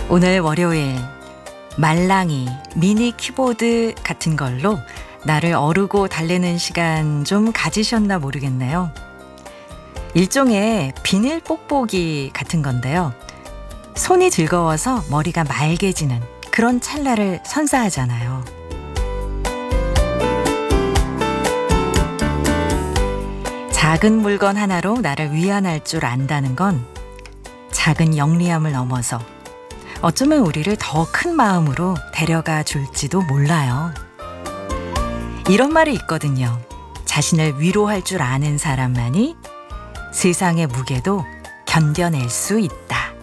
오늘 월요일 말랑이, 미니 키보드 같은 걸로 나를 어르고 달래는 시간 좀 가지셨나 모르겠네요. 일종의 비닐 뽁뽁이 같은 건데요. 손이 즐거워서 머리가 맑아지는 그런 찰나를 선사하잖아요. 작은 물건 하나로 나를 위안할 줄 안다는 건 작은 영리함을 넘어서 어쩌면 우리를 더 큰 마음으로 데려가 줄지도 몰라요. 이런 말이 있거든요. 자신을 위로할 줄 아는 사람만이 세상의 무게도 견뎌낼 수 있다.